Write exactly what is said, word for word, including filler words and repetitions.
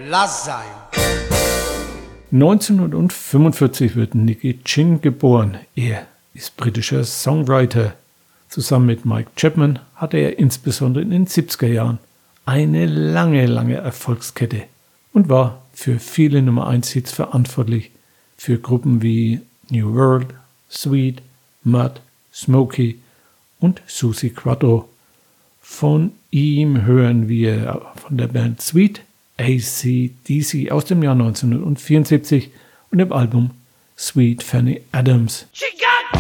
lass sein. neunzehnhundertfünfundvierzig wird Nicky Chinn geboren. Er ist britischer Songwriter. Zusammen mit Mike Chapman hatte er insbesondere in den siebziger Jahren eine lange, lange Erfolgskette und war für viele Nummer eins Hits verantwortlich, für Gruppen wie New World, Sweet, Mud, Smokey und Suzi Quatro. Von ihm hören wir von der Band Sweet A C D C aus dem Jahr neunzehnhundertvierundsiebzig und dem Album Sweet Fanny Adams. She